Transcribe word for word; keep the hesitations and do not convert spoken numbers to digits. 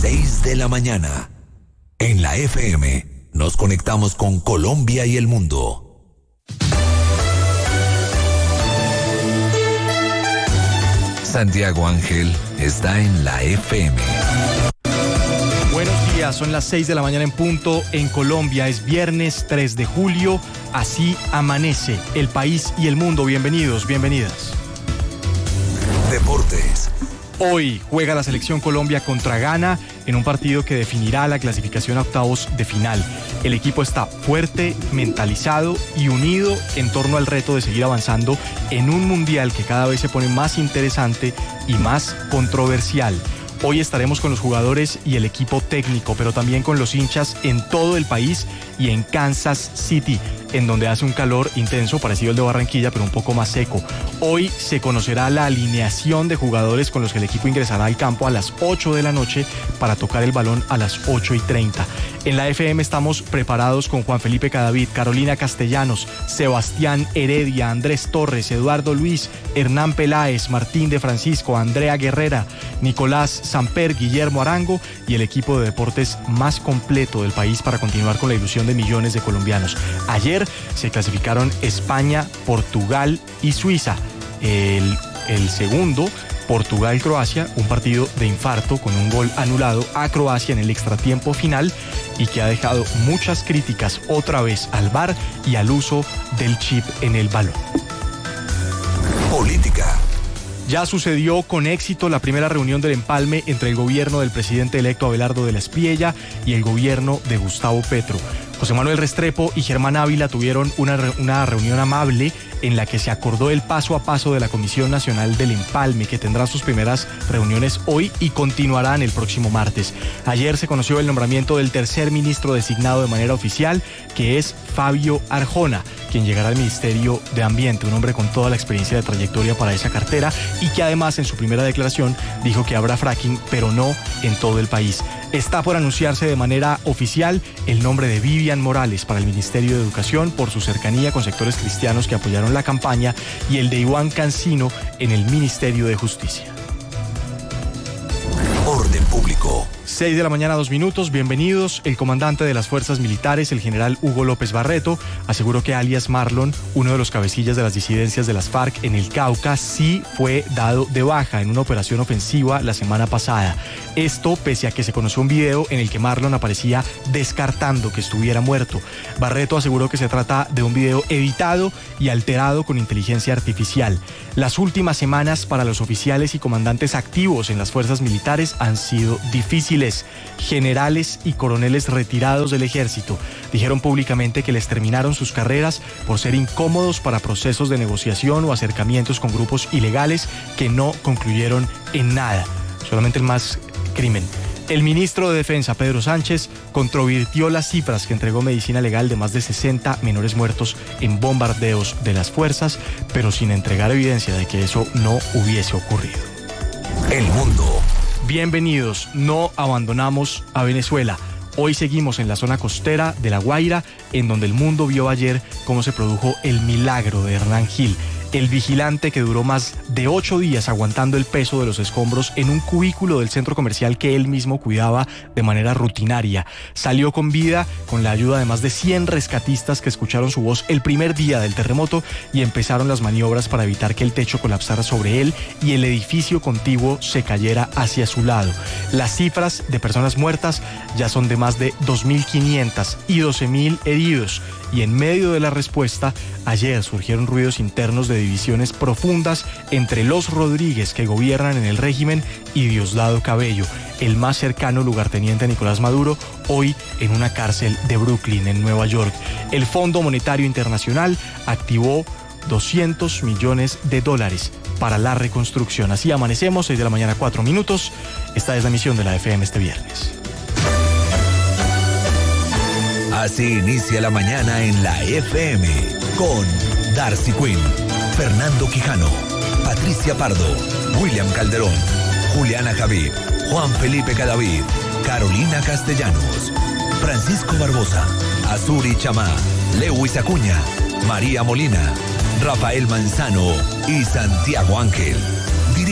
seis de la mañana. En la F M nos conectamos con Colombia y el mundo. Santiago Ángel está en la F M. Buenos días, son las seis de la mañana en punto en Colombia. Es viernes tres de julio, así amanece el país y el mundo. Bienvenidos, bienvenidas. Deportes. Hoy juega la selección Colombia contra Ghana en un partido que definirá la clasificación a octavos de final. El equipo está fuerte, mentalizado y unido en torno al reto de seguir avanzando en un mundial que cada vez se pone más interesante y más controversial. Hoy estaremos con los jugadores y el equipo técnico, pero también con los hinchas en todo el país y en Kansas City, en donde hace un calor intenso parecido al de Barranquilla, pero un poco más seco. Hoy se conocerá la alineación de jugadores con los que el equipo ingresará al campo a las ocho de la noche para tocar el balón a las ocho y treinta. En la F M estamos preparados con Juan Felipe Cadavid, Carolina Castellanos, Sebastián Heredia, Andrés Torres, Eduardo Luis, Hernán Peláez, Martín de Francisco, Andrea Guerrera, Nicolás Samper, Guillermo Arango y el equipo de deportes más completo del país para continuar con la ilusión de millones de colombianos. Ayer se clasificaron España, Portugal y Suiza. El, el segundo, Portugal-Croacia, un partido de infarto con un gol anulado a Croacia en el extratiempo final y que ha dejado muchas críticas otra vez al V A R y al uso del chip en el balón. Política. Ya sucedió con éxito la primera reunión del empalme entre el gobierno del presidente electo Abelardo de la Espriella y el gobierno de Gustavo Petro. José Manuel Restrepo y Germán Ávila tuvieron una, una reunión amable en la que se acordó el paso a paso de la Comisión Nacional del Empalme, que tendrá sus primeras reuniones hoy y continuarán el próximo martes. Ayer se conoció el nombramiento del tercer ministro designado de manera oficial, que es Fabio Arjona, quien llegará al Ministerio de Ambiente, un hombre con toda la experiencia de trayectoria para esa cartera y que además en su primera declaración dijo que habrá fracking, pero no en todo el país. Está por anunciarse de manera oficial el nombre de Vivian Morales para el Ministerio de Educación por su cercanía con sectores cristianos que apoyaron la campaña y el de Iván Cancino en el Ministerio de Justicia. Orden público. seis de la mañana, dos minutos, bienvenidos. El comandante de las fuerzas militares, el general Hugo López Barreto, aseguró que alias Marlon, uno de los cabecillas de las disidencias de las FARC en el Cauca, sí fue dado de baja en una operación ofensiva la semana pasada. Esto pese a que se conoció un video en el que Marlon aparecía descartando que estuviera muerto. Barreto aseguró que se trata de un video editado y alterado con inteligencia artificial. Las últimas semanas para los oficiales y comandantes activos en las fuerzas militares han sido difíciles. Generales y coroneles retirados del ejército dijeron públicamente que les terminaron sus carreras por ser incómodos para procesos de negociación o acercamientos con grupos ilegales que no concluyeron en nada, solamente el más crimen. El ministro de Defensa, Pedro Sánchez, controvirtió las cifras que entregó Medicina Legal de más de sesenta menores muertos en bombardeos de las fuerzas, pero sin entregar evidencia de que eso no hubiese ocurrido. El mundo. Bienvenidos, no abandonamos a Venezuela. Hoy seguimos en la zona costera de La Guaira, en donde el mundo vio ayer cómo se produjo el milagro de Hernán Gil, el vigilante que duró más de ocho días aguantando el peso de los escombros en un cubículo del centro comercial que él mismo cuidaba de manera rutinaria. Salió con vida con la ayuda de más de cien rescatistas que escucharon su voz el primer día del terremoto y empezaron las maniobras para evitar que el techo colapsara sobre él y el edificio contiguo se cayera hacia su lado. Las cifras de personas muertas ya son de más de dos mil quinientos y doce mil heridos. Y en medio de la respuesta, ayer surgieron ruidos internos de divisiones profundas entre los Rodríguez que gobiernan en el régimen y Diosdado Cabello, el más cercano lugarteniente a Nicolás Maduro, hoy en una cárcel de Brooklyn, en Nueva York. El Fondo Monetario Internacional activó doscientos millones de dólares para la reconstrucción. Así amanecemos, seis de la mañana, cuatro minutos. Esta es la emisión de la F M este viernes. Así inicia la mañana en la F M con Darcy Quinn, Fernando Quijano, Patricia Pardo, William Calderón, Juliana Javid, Juan Felipe Cadavid, Carolina Castellanos, Francisco Barbosa, Azuri Chamá, Lewis Acuña, María Molina, Rafael Manzano y Santiago Ángel.